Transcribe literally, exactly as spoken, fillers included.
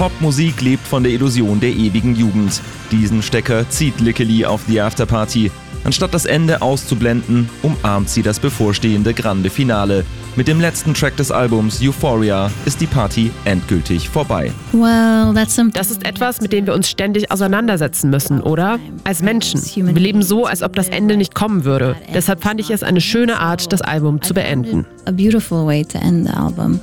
Popmusik lebt von der Illusion der ewigen Jugend. Diesen Stecker zieht Lickely auf The Afterparty. Anstatt das Ende auszublenden, umarmt sie das bevorstehende Grande Finale. Mit dem letzten Track des Albums Euphoria ist die Party endgültig vorbei. Well, that's some Das ist etwas, mit dem wir uns ständig auseinandersetzen müssen, oder? Als Menschen. Wir leben so, als ob das Ende nicht kommen würde. Deshalb fand ich es eine schöne Art, das Album zu beenden. a beautiful way to end the album.